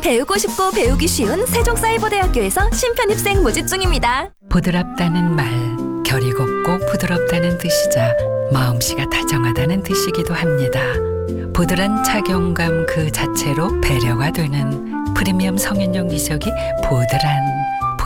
배우고 싶고 배우기 쉬운 세종사이버대학교에서 신편입생 모집 중입니다. 부드럽다는 말, 결이 곱고 부드럽다는 뜻이자 마음씨가 다정하다는 뜻이기도 합니다. 부드러운 착용감 그 자체로 배려가 되는 프리미엄 성인용 미적이 보드란